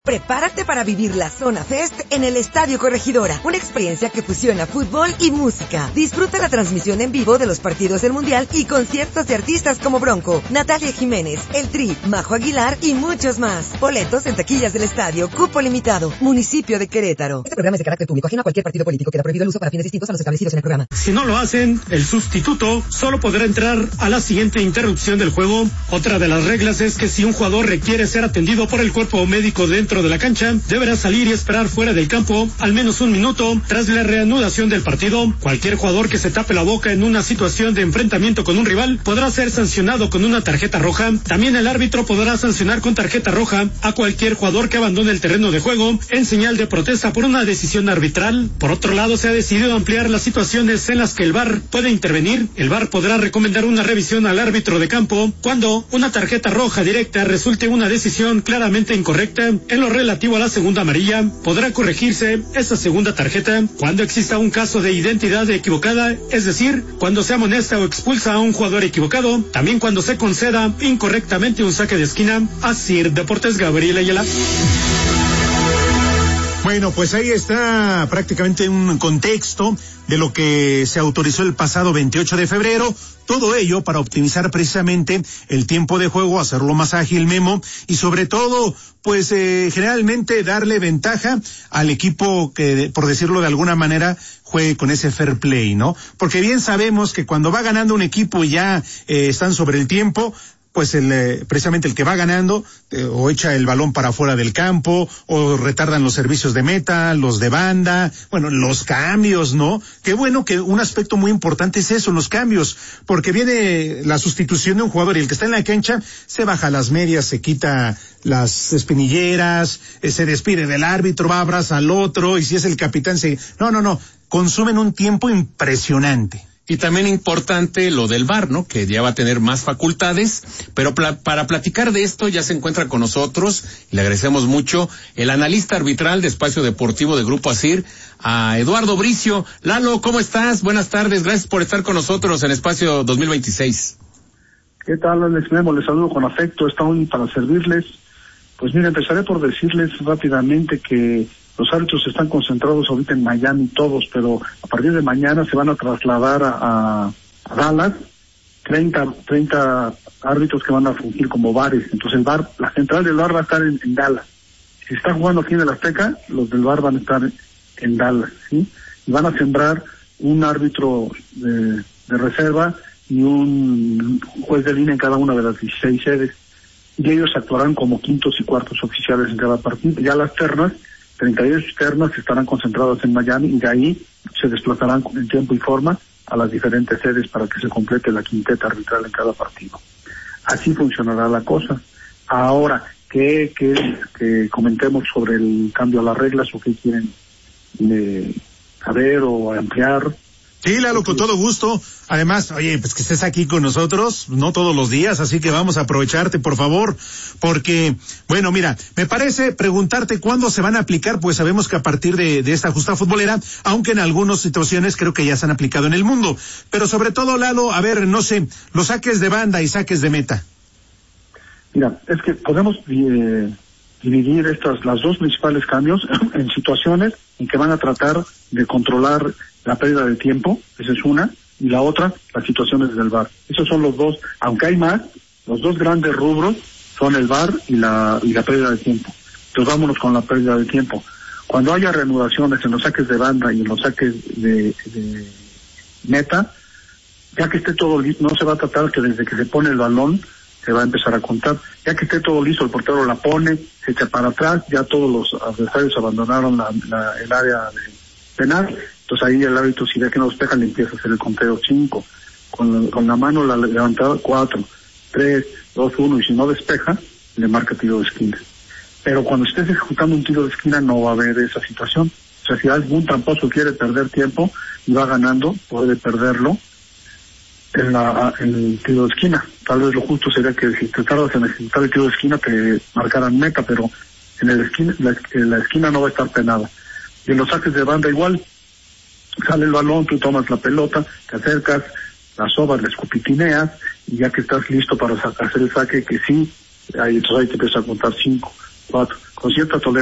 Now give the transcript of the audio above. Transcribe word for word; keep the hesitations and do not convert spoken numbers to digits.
Prepárate para vivir la Zona Fest en el Estadio Corregidora, una experiencia que fusiona fútbol y música. Disfruta la transmisión en vivo de los partidos del Mundial y conciertos de artistas como Bronco, Natalia Jiménez, El Tri, Majo Aguilar y muchos más. Boletos en taquillas del estadio, cupo limitado, municipio de Querétaro. Este programa es de carácter público, ajeno a cualquier partido político. Queda prohibido el uso para fines distintos a los establecidos en el programa. Si no lo hacen, el sustituto solo podrá entrar a la siguiente interrupción del juego. Otra de las reglas es que si un jugador requiere ser atendido por el cuerpo médico dentro de la cancha, deberá salir y esperar fuera del campo al menos un minuto tras la reanudación del partido. Cualquier jugador que se tape la boca en una situación de enfrentamiento con un rival podrá ser sancionado con una tarjeta roja. También el árbitro podrá sancionar con tarjeta roja a cualquier jugador que abandone el terreno de juego en señal de protesta por una decisión arbitral. Por otro lado, se ha decidido ampliar las situaciones en las que el V A R puede intervenir. El V A R podrá recomendar una revisión al árbitro de campo cuando una tarjeta roja directa resulte una decisión claramente incorrecta. En lo relativo a la segunda amarilla, podrá corregirse esa segunda tarjeta cuando exista un caso de identidad equivocada, es decir, cuando se amonesta o expulsa a un jugador equivocado, también cuando se conceda incorrectamente un saque de esquina. Así, Deportes, Gabriel Ayala. Bueno, pues ahí está prácticamente un contexto de lo que se autorizó el pasado veintiocho de febrero. Todo ello para optimizar precisamente el tiempo de juego, hacerlo más ágil, Memo, y sobre todo, pues eh, generalmente darle ventaja al equipo que, por decirlo de alguna manera, juegue con ese fair play, ¿no? Porque bien sabemos que cuando va ganando un equipo y ya eh, están sobre el tiempo, pues el eh, precisamente el que va ganando eh, o echa el balón para afuera del campo o retardan los servicios de meta, los de banda, bueno, los cambios, ¿no? Qué bueno que un aspecto muy importante es eso, los cambios, porque viene la sustitución de un jugador y el que está en la cancha se baja las medias, se quita las espinilleras, eh, se despide del árbitro, va a abrazar al otro y si es el capitán se... No, no, no, consumen un tiempo impresionante. Y también importante lo del V A R, ¿no? Que ya va a tener más facultades, pero pla- para platicar de esto ya se encuentra con nosotros, y le agradecemos mucho, el analista arbitral de Espacio Deportivo de Grupo Asir, a Eduardo Bricio. Lalo, ¿cómo estás? Buenas tardes, gracias por estar con nosotros en Espacio dos mil veintiséis. ¿Qué tal, Alex Memo? Les saludo con afecto, estamos para servirles. Pues mira, empezaré por decirles rápidamente que los árbitros están concentrados ahorita en Miami todos, pero a partir de mañana se van a trasladar a, a, a Dallas, treinta árbitros que van a fungir como bares. Entonces el bar, la central del bar va a estar en, en Dallas. Si está jugando aquí en el Azteca, los del bar van a estar en Dallas, ¿sí? Y van a sembrar un árbitro de, de reserva y un juez de línea en cada una de las dieciséis sedes. Y ellos actuarán como quintos y cuartos oficiales en cada partido. Ya las ternas, treinta y ocho ternas estarán concentradas en Miami y de ahí se desplazarán en tiempo y forma a las diferentes sedes para que se complete la quinteta arbitral en cada partido. Así funcionará la cosa. Ahora, ¿qué, qué, que comentemos sobre el cambio a las reglas o qué quieren eh, saber o ampliar? Sí, Lalo, con todo gusto. Además, oye, pues que estés aquí con nosotros, no todos los días, así que vamos a aprovecharte, por favor, porque, bueno, mira, me parece preguntarte cuándo se van a aplicar, pues sabemos que a partir de, de esta justa futbolera, aunque en algunas situaciones creo que ya se han aplicado en el mundo, pero sobre todo, Lalo, a ver, no sé, los saques de banda y saques de meta. Mira, es que podemos eh, dividir estas, las dos principales cambios en situaciones en que van a tratar de controlar la pérdida de tiempo, esa es una, y la otra, las situaciones del V A R. Esos son los dos, aunque hay más, los dos grandes rubros son el V A R y la, y la pérdida de tiempo. Entonces vámonos con la pérdida de tiempo. Cuando haya reanudaciones en los saques de banda y en los saques de, de meta, ya que esté todo listo, no se va a tratar que desde que se pone el balón se va a empezar a contar. Ya que esté todo listo, el portero la pone, se echa para atrás, ya todos los adversarios abandonaron la, la, el área de penal. Entonces ahí el árbitro, si ve que no despeja, le empieza a hacer el conteo cinco, con, con la mano la levantada cuatro, tres, dos, uno, y si no despeja, le marca tiro de esquina. Pero cuando estés ejecutando un tiro de esquina no va a haber esa situación. O sea, si algún tramposo quiere perder tiempo y va ganando, puede perderlo en, la, en el tiro de esquina. Tal vez lo justo sería que si te tardas en ejecutar el tiro de esquina te marcaran meta, pero en el esquina, la, en la esquina no va a estar penada. Y en los saques de banda igual, sale el balón, tú tomas la pelota, te acercas, la sobas, la escupitineas, y ya que estás listo para hacer el saque, que sí, ahí, entonces ahí te empieza a contar cinco, cuatro, con cierta tolerancia.